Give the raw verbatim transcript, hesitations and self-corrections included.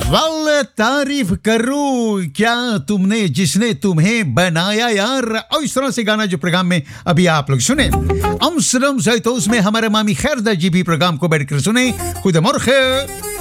वाल तारीफ करूं क्या तुमने जिसने तुम्हें बनाया यार। और इस तरह से गाना जो प्रोग्राम में अभी आप लोग सुने अमस्टरडम जैतोस में हमारे मामी खैरदा जी भी प्रोग्राम को बैठकर सुने। खुद मोरखे